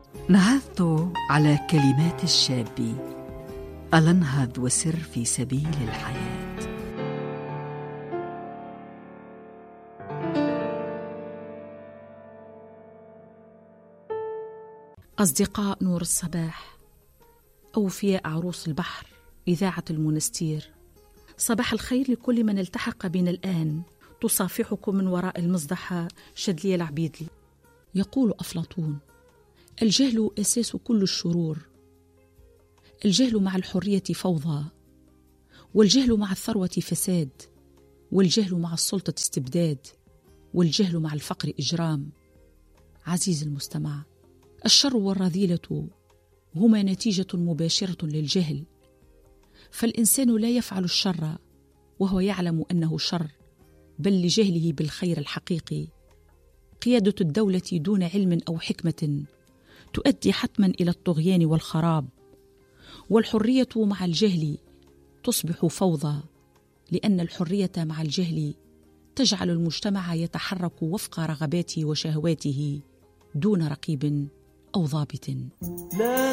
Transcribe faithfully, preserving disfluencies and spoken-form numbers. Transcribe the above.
نهضت على كلمات الشاب، ألا انهض وسر في سبيل الحياة. أصدقاء نور الصباح، أوفياء عروس البحر، إذاعة المنستير، صباح الخير لكل من التحق بنا الآن. تصافحكم من وراء المصدحة شدلية العبيدلي. يقول أفلاطون: الجهل أساس كل الشرور. الجهل مع الحرية فوضى، والجهل مع الثروة فساد، والجهل مع السلطة استبداد، والجهل مع الفقر إجرام. عزيزي المستمع، الشر والرذيلة هما نتيجة مباشرة للجهل، فالإنسان لا يفعل الشر وهو يعلم أنه شر، بل لجهله بالخير الحقيقي. قيادة الدولة دون علم أو حكمة تؤدي حتما إلى الطغيان والخراب، والحرية مع الجهل تصبح فوضى، لأن الحرية مع الجهل تجعل المجتمع يتحرك وفق رغباته وشهواته دون رقيب أو ضابط.